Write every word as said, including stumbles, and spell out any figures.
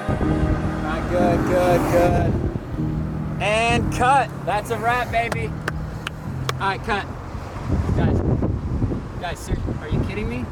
All right, good, good, good. And cut. That's a wrap, baby. All right, cut. Guys, guys, seriously, are you kidding me?